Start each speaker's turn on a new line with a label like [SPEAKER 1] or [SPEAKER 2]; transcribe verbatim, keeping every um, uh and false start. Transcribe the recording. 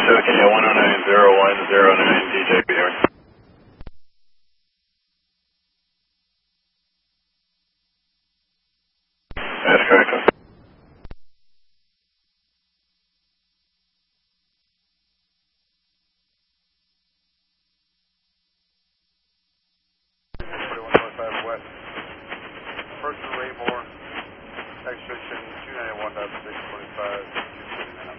[SPEAKER 1] okay, one oh nine zero one zero nine, D J here. That's correct.
[SPEAKER 2] forty-one twenty-five west. Person Raymore, extraction two ninety-one point six twenty-five.